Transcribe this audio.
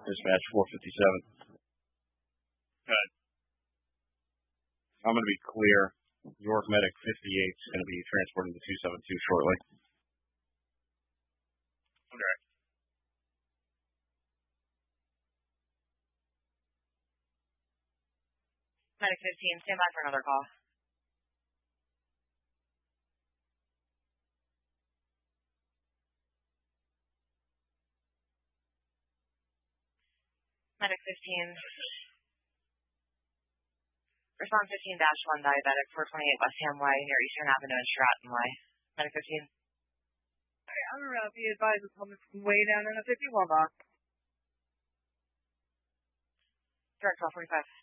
dispatch 457. Okay. I'm going to be clear. York Medic 58 is going to be transporting to 272 shortly. Okay. Medic 15, stand by for another call. Medic 15. Respond 15-1 diabetic 428 West Ham Way near Eastern Avenue and Stratton Way. Medic 15. Alright, I'm around. Be advised of coming from way down in a 51 box. Direct 1245.